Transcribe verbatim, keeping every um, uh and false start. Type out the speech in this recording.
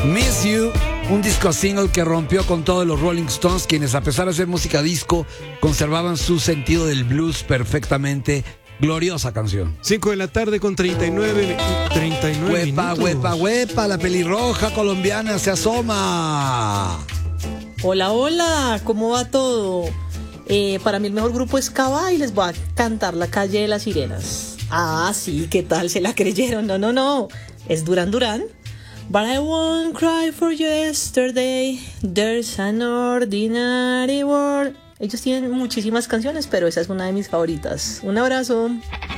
Miss You, un disco single que rompió con todos los Rolling Stones, quienes a pesar de hacer música disco, conservaban su sentido del blues perfectamente. Gloriosa canción. cinco de la tarde con treinta y nueve, treinta y nueve Huepa, minutos. huepa, huepa, la pelirroja colombiana se asoma. Hola, hola, ¿cómo va todo? Eh, para mí el mejor grupo es Cava y les voy a cantar La Calle de las Sirenas. Ah, sí, ¿qué tal? ¿Se la creyeron? No, no, no. Es Duran Duran. But I won't cry for yesterday. There's an ordinary world. Ellos tienen muchísimas canciones, pero esa es una de mis favoritas. Un abrazo.